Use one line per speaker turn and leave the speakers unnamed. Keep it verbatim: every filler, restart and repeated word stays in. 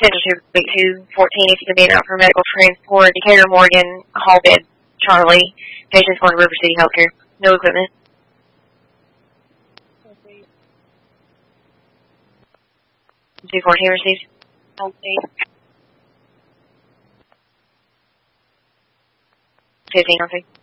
Central two fourteen, if you can be out for medical transport. Decatur, Morgan, hall bed, Charlie. Patients going to River City Healthcare. No equipment. two fourteen received. fifteen on three.